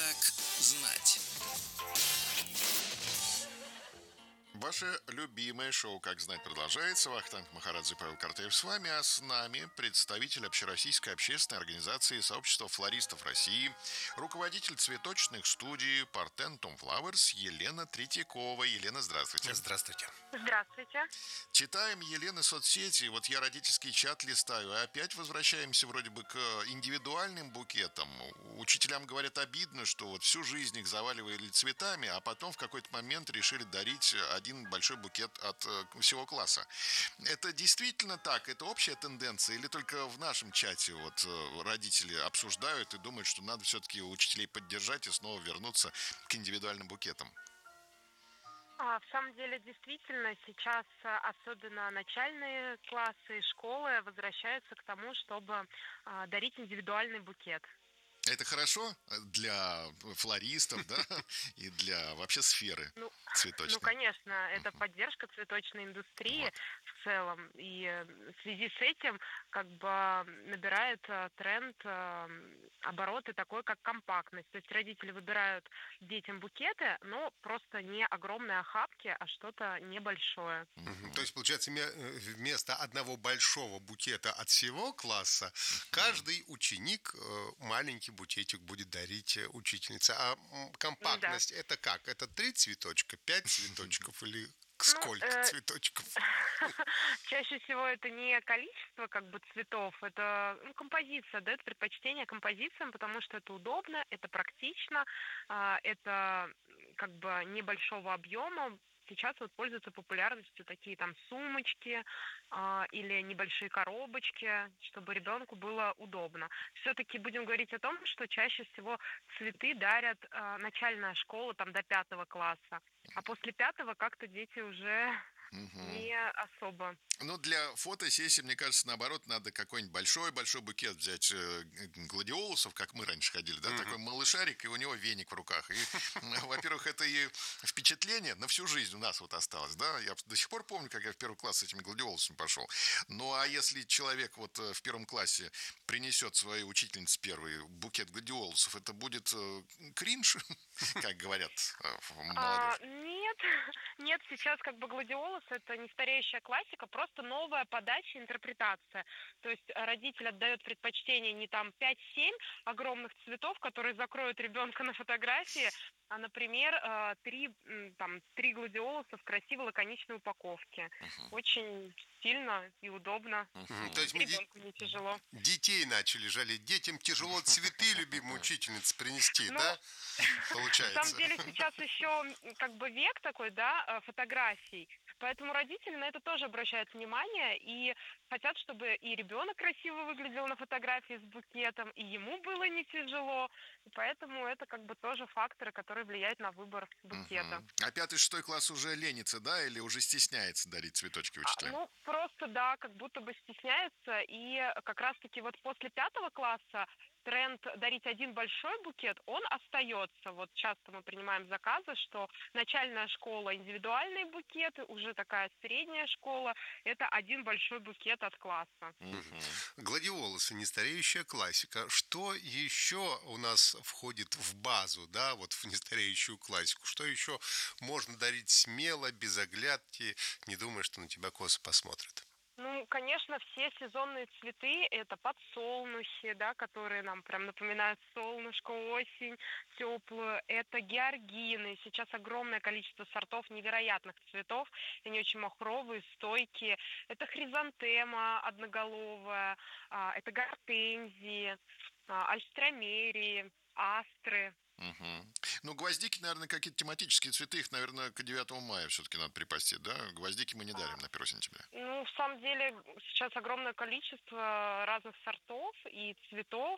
Как знать. Ваше любимое шоу «Как знать» продолжается. Вахтанг Махарадзе и Павел Картаев с вами, а с нами представитель Общероссийской общественной организации сообщества флористов России, руководитель цветочных студий Partentum Flowers Елена Третьякова. Елена, здравствуйте. Здравствуйте. Здравствуйте. Читаем Елены соцсети, вот я родительский чат листаю, и опять возвращаемся вроде бы к индивидуальным букетам. Учителям говорят, обидно, что вот всю жизнь их заваливали цветами, а потом в какой-то момент решили дарить один большой букет от всего класса. Это действительно так? Это общая тенденция? Или только в нашем чате вот родители обсуждают и думают, что надо все-таки учителей поддержать и снова вернуться к индивидуальным букетам? В самом деле, действительно, сейчас особенно начальные классы и школы возвращаются к тому, чтобы дарить индивидуальный букет. Это хорошо для флористов, да, и для вообще сферы Ну, цветочной. конечно, это поддержка цветочной индустрии Вот. в целом. И в связи с этим как бы набирает тренд обороты такой, как компактность. То есть родители выбирают детям букеты, но просто не огромные охапки, а что-то небольшое. То есть, получается, вместо одного большого букета от всего класса, каждый ученик маленький букетик будет дарить учительнице. А Да. компактность это как? Это 3 цветочка, 5 цветочков или Ну, сколько цветочков? чаще всего это не количество как бы цветов, это композиция, дает предпочтение композициям, потому что это удобно, это практично, это как бы небольшого объема. Сейчас вот пользуются популярностью такие там сумочки или небольшие коробочки, чтобы ребенку было удобно. Все-таки будем говорить о том, что чаще всего цветы дарят начальная школа там до 5 класса, а после 5 как-то дети уже Мгм. не особо. Ну, для фотосессии, мне кажется, наоборот, надо какой-нибудь большой-большой букет взять гладиолусов, как мы раньше ходили, да, такой малышарик, и у него веник в руках. И, во-первых, это и впечатление на всю жизнь у нас вот осталось, да. Я до сих пор помню, как я в первый класс с этими гладиолусами пошел. Ну, а если человек вот в первом классе принесет своей учительнице первый букет гладиолусов, это будет кринж, как говорят молодежь. Нет, нет, сейчас как бы гладиолус это не стареющая классика, просто новая подача, интерпретация. То есть родитель отдает предпочтение не там 5-7 огромных цветов, которые закроют ребенка на фотографии, а, например, три гладиолуса в красивой лаконичной упаковке. Очень стильно и удобно. То есть И мы ребенку не тяжело. детей начали жалеть. Детям тяжело цветы любимой учительнице принести, Ну, да? На самом Получается. деле сейчас еще как бы век такой, да, фотографий. Поэтому родители на это тоже обращают внимание и хотят, чтобы и ребенок красиво выглядел на фотографии с букетом, и ему было не тяжело. И поэтому это как бы тоже факторы, которые влияют на выбор букета. А 5-6 класс уже ленится, да, или уже стесняется дарить цветочки учителям? Просто да, как будто бы стесняются. И как раз-таки вот после 5 класса тренд дарить один большой букет, он остается. Вот часто мы принимаем заказы, что начальная школа индивидуальные букеты, уже такая средняя школа, это один большой букет от класса. Гладиолусы, нестареющая классика. Что еще у нас входит в базу, да, вот в нестареющую классику? Что еще можно дарить смело, без оглядки, не думая, что на тебя косо посмотрят? Ну, конечно, все сезонные цветы – это подсолнухи, да, которые нам прям напоминают солнышко, осень теплую. Это георгины. Сейчас огромное количество сортов невероятных цветов. Они очень махровые, стойкие. Это хризантема одноголовая, это гортензии, альстромерии, астры. Мгм. Ну, гвоздики, наверное, какие-то тематические цветы, их, наверное, к 9 мая все-таки надо припасти, да? Гвоздики мы не дарим на 1 сентября. Ну, в самом деле, сейчас огромное количество разных сортов и цветов,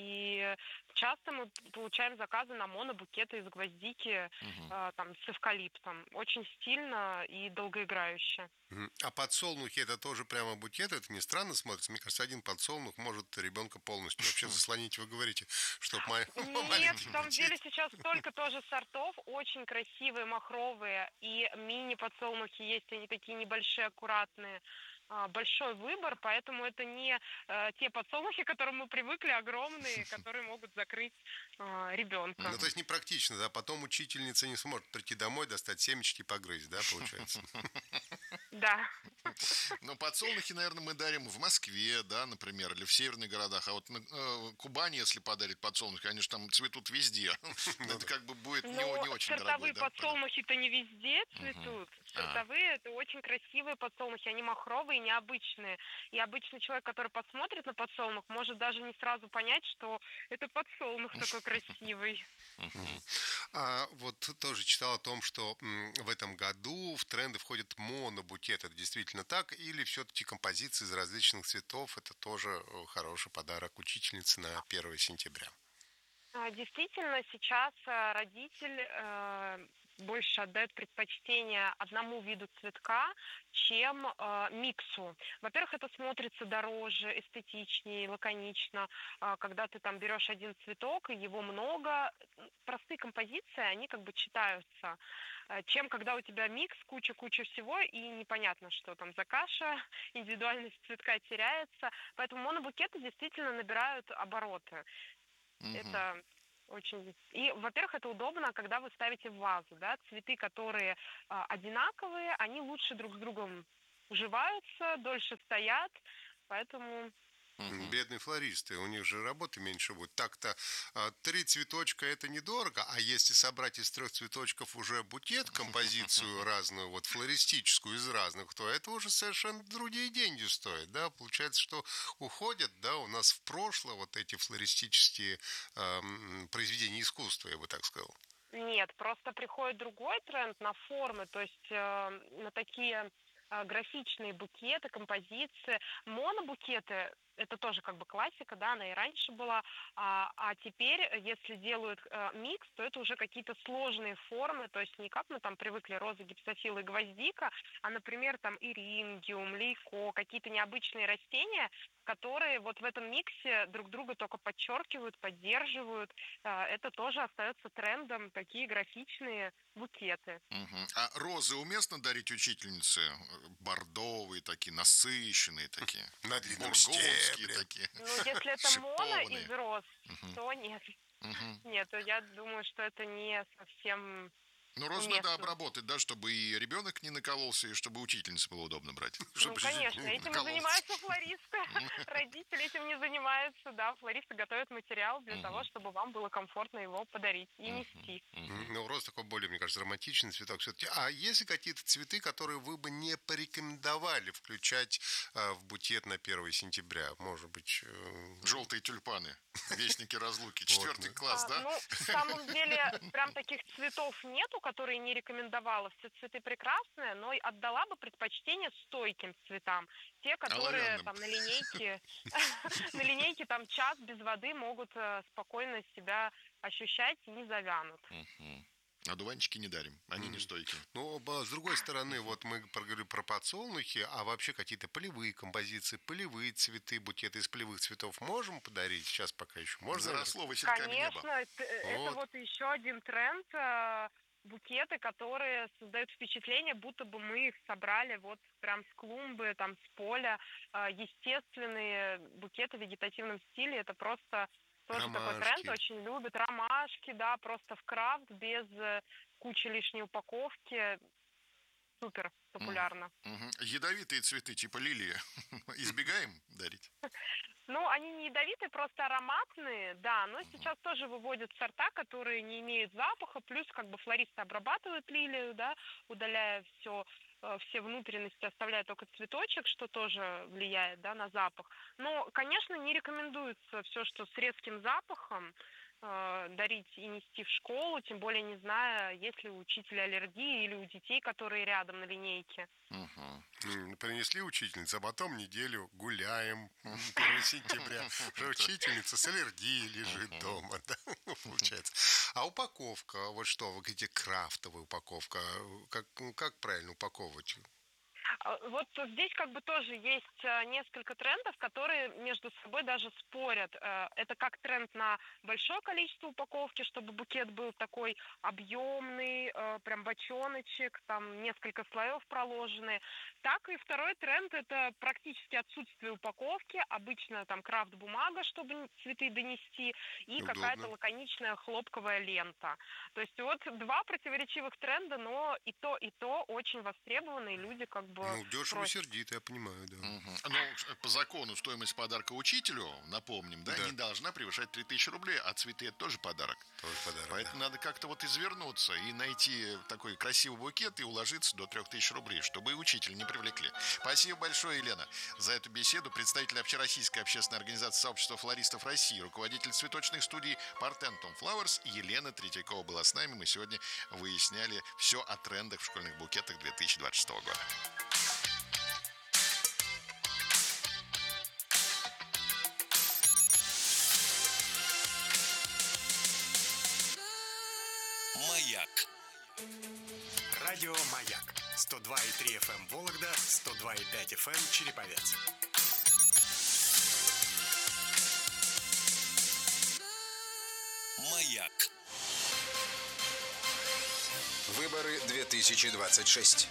и часто мы получаем заказы на монобукеты из гвоздики, Мгм. там, с эвкалиптом. Очень стильно и долгоиграюще. А подсолнухи это тоже прямо букет, это не странно смотрится. Мне кажется, один подсолнух может ребенка полностью вообще заслонить. Вы говорите, что Нет, маленький в самом букет. деле сейчас столько тоже сортов, очень красивые, махровые, и мини-подсолнухи есть, они такие небольшие, аккуратные. большой выбор, поэтому это не те подсолнухи, к которым мы привыкли, огромные, которые могут закрыть ребенка. Ну, то есть непрактично, да? Потом учительница не сможет прийти домой, достать семечки и погрызть, да, получается? Да. Ну, подсолнухи, наверное, мы дарим в Москве, да, например, или в северных городах. А вот на Кубани, если подарит подсолнухи, они же там цветут везде. Это как бы будет не Ну, очень дорогой, сортовые да, подарок? подсолнухи-то не везде Мгм. цветут. А, Сортовые — это очень красивые подсолнухи, они махровые, необычные. И обычный человек, который посмотрит на подсолнух, может даже не сразу понять, что это подсолнух такой красивый. Мгм. А вот тоже читал о том, что в этом году в тренды входит монобукет. Это действительно так? Или все-таки композиции из различных цветов? Это тоже хороший подарок учительнице на 1 сентября? Действительно, сейчас родитель больше отдает предпочтение одному виду цветка, чем миксу. Во-первых, это смотрится дороже, эстетичнее, лаконично, когда ты там берешь один цветок, и его много. Простые композиции, они как бы читаются, чем когда у тебя микс, куча-куча всего, и непонятно, что там за каша, индивидуальность цветка теряется. Поэтому монобукеты действительно набирают обороты. мгм. Это очень... И, во-первых, это удобно, когда вы ставите в вазу, да, цветы, которые одинаковые, они лучше друг с другом уживаются, дольше стоят, поэтому... Мгм. Бедные флористы, у них же работы меньше будет. Так-то 3 цветочка это недорого, а если собрать из 3 цветочков уже букет, композицию разную, вот флористическую из разных, то это уже совершенно другие деньги стоит, да? Получается, что уходят, да, у нас в прошлое вот эти флористические произведения искусства, я бы так сказал. Нет, просто приходит другой тренд на формы, то есть на такие графичные букеты, композиции. Монобукеты — это тоже как бы классика, да, она и раньше была, а теперь, если делают микс, то это уже какие-то сложные формы, то есть не как мы там привыкли роза, гипсофила и гвоздика, а, например, там ирингиум, лейко, какие-то необычные растения, которые вот в этом миксе друг друга только подчеркивают, поддерживают. Это тоже остается трендом, такие графичные букеты. Мгм. А розы уместно дарить учительнице? Бордовые такие, насыщенные такие, На длинном бургундские стебле. такие, Ну, если это моно из шиповные. роз, Мгм. то нет. Мгм. Нет, я думаю, что это не совсем Ну, розу надо уместно. обработать, да, чтобы и ребенок не накололся, и чтобы учительнице было удобно брать. Ну, Чтобы же конечно, не этим и накололся. занимаются флористы. Родители этим не занимаются, да. Флористы готовят материал для того, Мгм. чтобы вам было комфортно его подарить и Мгм. нести. Мгм. Ну, роз такой более, мне кажется, романтичный цветок все-таки. А есть ли какие-то цветы, которые вы бы не порекомендовали включать в букет на 1 сентября? Может быть, Желтые тюльпаны, вестники разлуки, вот. четвертый класс, да? Ну, в самом деле, прям таких цветов нету, которые не рекомендовала. Все цветы прекрасные, но и отдала бы предпочтение стойким цветам. Те, которые Оловянным. там на линейке, на линейке там час без воды могут спокойно себя ощущать и не завянут. Мгм. Одуванчики не дарим, они не Мгм. стойкие. Ну, с другой стороны, вот мы проговорили про подсолнухи, а вообще какие-то полевые композиции, полевые цветы, букеты из полевых цветов можем подарить? Сейчас пока еще можно, наверное? Заросло васильками небо. Конечно, это Вот. вот еще один тренд, букеты, которые создают впечатление, будто бы мы их собрали вот прям с клумбы, там с поля. Естественные букеты в вегетативном стиле — это просто тоже такой тренд, Ромашки. очень любят. Ромашки, да, просто в крафт, без кучи лишней упаковки. Супер М. популярно. Мгм. Ядовитые цветы, типа лилии, избегаем дарить? Ну, они не ядовитые, просто ароматные, да, но сейчас тоже выводят сорта, которые не имеют запаха, плюс как бы флористы обрабатывают лилию, да, удаляя все внутренности, оставляя только цветочек, что тоже влияет, да, на запах. Но, конечно, не рекомендуется все, что с резким запахом, дарить и нести в школу, тем более не зная, есть ли у учителя аллергии или у детей, которые рядом на линейке. Мгм. Принесли учительница, а потом неделю гуляем 1 сентября. Уже учительница с аллергией лежит Мгм. дома, да, получается. А упаковка, вот что, вы говорите, крафтовая упаковка, как правильно упаковывать? Вот здесь как бы тоже есть несколько трендов, которые между собой даже спорят. Это как тренд на большое количество упаковки, чтобы букет был такой объемный, прям бочоночек, там несколько слоев проложены. Так и второй тренд — это практически отсутствие упаковки, обычно там крафт-бумага, чтобы цветы донести, и какая-то Удобно. лаконичная хлопковая лента. То есть вот два противоречивых тренда, но и то очень востребованы, и люди как бы Ну, дешево просят. сердито, я понимаю, да. Мгм. Ну, по закону стоимость подарка учителю, напомним, да, Да, не должна превышать 3000 рублей, а цветы это тоже подарок. тоже подарок, да. Поэтому надо как-то вот извернуться и найти такой красивый букет и уложиться до 3000 рублей, чтобы и учителя не привлекли. Спасибо большое, Елена, за эту беседу. Представитель Общероссийской общественной организации сообщества флористов России, руководитель цветочных студий Partentum Flowers Елена Третьякова была с нами. Мы сегодня выясняли все о трендах в школьных букетах 2026 года. Маяк. Радио «Маяк». 102,3 FM Вологда, 102,5 FM Череповец. Маяк. Выборы 2026.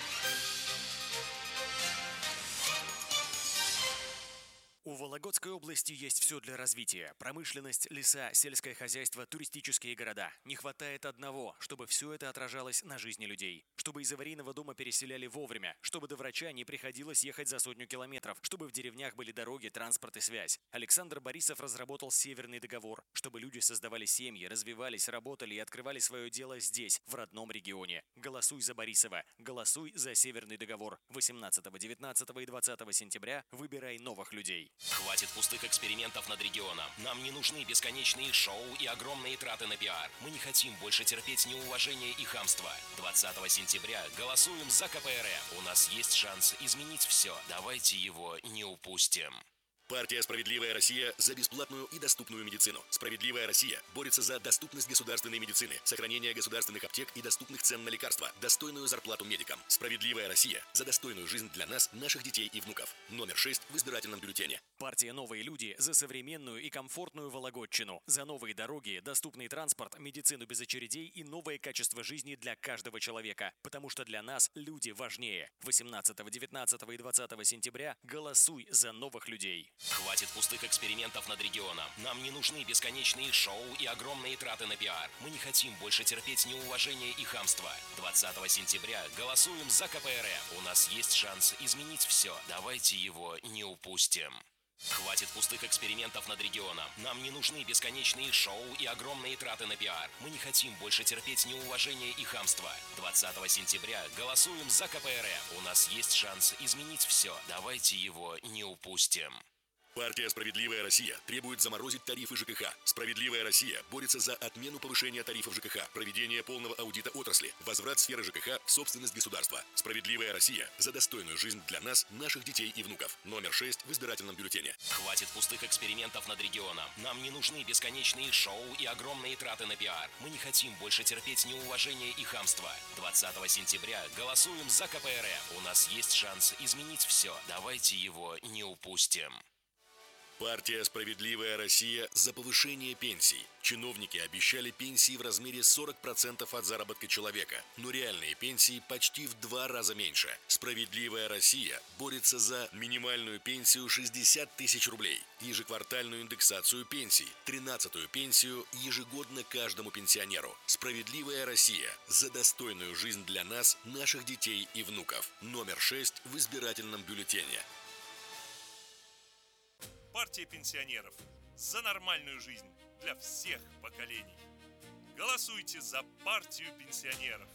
У Вологодской области есть все для развития. Промышленность, леса, сельское хозяйство, туристические города. Не хватает одного, чтобы все это отражалось на жизни людей. Чтобы из аварийного дома переселяли вовремя. Чтобы до врача не приходилось ехать за 100 километров. Чтобы в деревнях были дороги, транспорт и связь. Александр Борисов разработал Северный договор. Чтобы люди создавали семьи, развивались, работали и открывали свое дело здесь, в родном регионе. Голосуй за Борисова. Голосуй за Северный договор. 18, 19 и 20 сентября выбирай новых людей. Хватит пустых экспериментов над регионом. Нам не нужны бесконечные шоу и огромные траты на пиар. Мы не хотим больше терпеть неуважение и хамство. 20 сентября голосуем за КПРФ. У нас есть шанс изменить все. Давайте его не упустим. Партия «Справедливая Россия» за бесплатную и доступную медицину. «Справедливая Россия» борется за доступность государственной медицины, сохранение государственных аптек и доступных цен на лекарства, достойную зарплату медикам. «Справедливая Россия» за достойную жизнь для нас, наших детей и внуков. Номер 6 в избирательном бюллетене. Партия «Новые люди» за современную и комфортную Вологодчину. За новые дороги, доступный транспорт, медицину без очередей и новое качество жизни для каждого человека. Потому что для нас люди важнее. 18, 19 и 20 сентября голосуй за новых людей. Хватит пустых экспериментов над регионом. Нам не нужны бесконечные шоу и огромные траты на пиар. Мы не хотим больше терпеть неуважение и хамство. 20 сентября голосуем за КПРФ. У нас есть шанс изменить все. Давайте его не упустим. Хватит пустых экспериментов над регионом. Нам не нужны бесконечные шоу и огромные траты на пиар. Мы не хотим больше терпеть неуважение и хамство. 20 сентября голосуем за КПРФ. У нас есть шанс изменить все. Давайте его не упустим. Партия «Справедливая Россия» требует заморозить тарифы ЖКХ. «Справедливая Россия» борется за отмену повышения тарифов ЖКХ, проведение полного аудита отрасли, возврат сферы ЖКХ в собственность государства. «Справедливая Россия» за достойную жизнь для нас, наших детей и внуков. Номер 6 в избирательном бюллетене. Хватит пустых экспериментов над регионом. Нам не нужны бесконечные шоу и огромные траты на пиар. Мы не хотим больше терпеть неуважение и хамство. 20 сентября голосуем за КПРФ. У нас есть шанс изменить все. Давайте его не упустим. Партия «Справедливая Россия» за повышение пенсий. Чиновники обещали пенсии в размере 40% от заработка человека, но реальные пенсии почти в 2 раза меньше. «Справедливая Россия» борется за минимальную пенсию 60 тысяч рублей, ежеквартальную индексацию пенсий, 13-ю пенсию ежегодно каждому пенсионеру. «Справедливая Россия» за достойную жизнь для нас, наших детей и внуков. Номер 6 в избирательном бюллетене. Партия пенсионеров. За нормальную жизнь для всех поколений. Голосуйте за партию пенсионеров.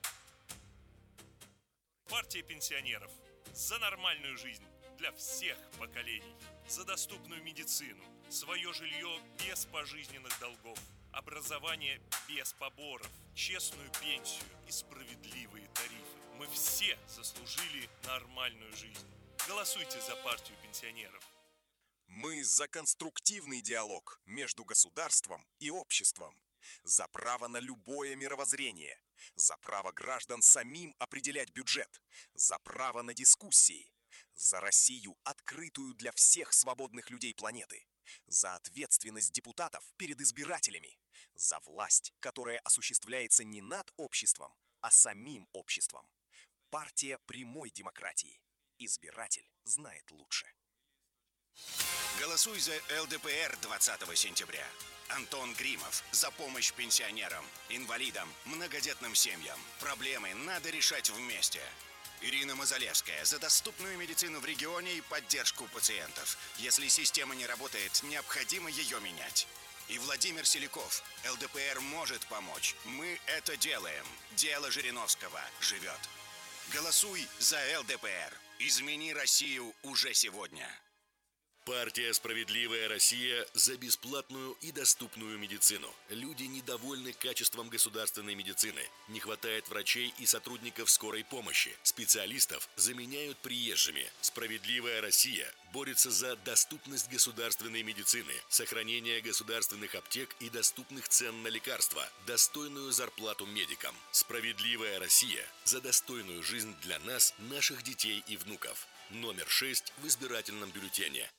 Партия пенсионеров. За нормальную жизнь для всех поколений. За доступную медицину. Свое жилье без пожизненных долгов. Образование без поборов. Честную пенсию и справедливые тарифы. Мы все заслужили нормальную жизнь. Голосуйте за партию пенсионеров. Мы за конструктивный диалог между государством и обществом. за право на любое мировоззрение, за право граждан самим определять бюджет, за право на дискуссии, за Россию, открытую для всех свободных людей планеты, за ответственность депутатов перед избирателями, за власть, которая осуществляется не над обществом, а самим обществом. Партия прямой демократии. Избиратель знает лучше. Голосуй за ЛДПР 20 сентября. Антон Гримов за помощь пенсионерам, инвалидам, многодетным семьям. Проблемы надо решать вместе. Ирина Мазалевская за доступную медицину в регионе и поддержку пациентов. Если система не работает, необходимо ее менять. И Владимир Селяков. ЛДПР может помочь. Мы это делаем. Дело Жириновского живет. Голосуй за ЛДПР. Измени Россию уже сегодня. Партия «Справедливая Россия» за бесплатную и доступную медицину. Люди недовольны качеством государственной медицины. Не хватает врачей и сотрудников скорой помощи. Специалистов заменяют приезжими. «Справедливая Россия» борется за доступность государственной медицины, сохранение государственных аптек и доступных цен на лекарства, достойную зарплату медикам. «Справедливая Россия» за достойную жизнь для нас, наших детей и внуков. Номер 6 в избирательном бюллетене.